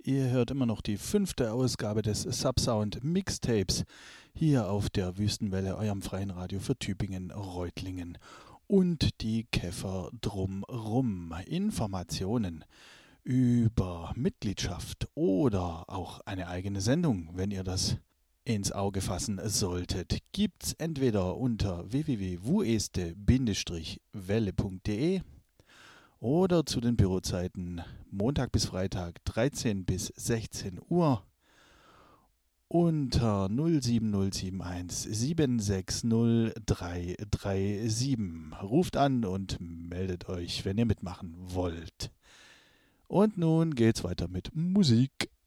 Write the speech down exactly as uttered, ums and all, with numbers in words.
Ihr hört immer noch die fünfte Ausgabe des Subsound Mixtapes hier auf der Wüstenwelle, eurem freien Radio für Tübingen, Reutlingen und die Käfer drumrum. Informationen über Mitgliedschaft oder auch eine eigene Sendung, wenn ihr das ins Auge fassen solltet, gibt's entweder unter w w w punkt wueste Bindestrich welle punkt de oder zu den Bürozeiten Montag bis Freitag dreizehn bis sechzehn Uhr unter null sieben null sieben eins sieben sechs null drei drei sieben. Ruft an und meldet euch, wenn ihr mitmachen wollt. Und nun geht's weiter mit Musik.